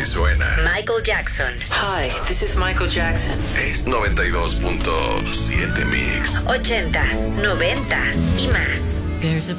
Así suena. Michael Jackson. Hi, this is Michael Jackson. Es 92.7 Mix. 80s, 90s y más. There's a